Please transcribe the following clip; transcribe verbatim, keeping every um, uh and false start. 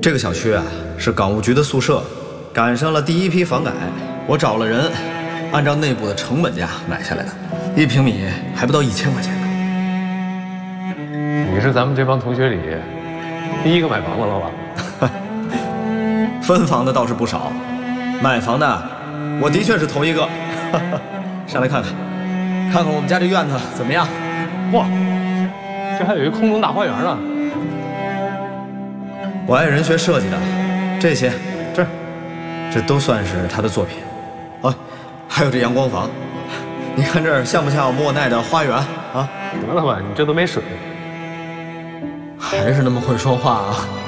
这个小区啊是港务局的宿舍，赶上了第一批房改，我找了人，按照内部的成本价买下来的，一平米还不到一千块钱呢。 你是咱们这帮同学里第一个买房的了吧？ 分房的倒是不少，买房的我的确是头一个。上来看看，看看我们家这院子怎么样？ 哇，这还有一空中大花园呢。 我爱人学设计的，这些这儿，这都算是他的作品。哦，还有这阳光房，你看这儿像不像莫奈的花园啊？ 得了吧，你这都没水。 还是那么会说话啊！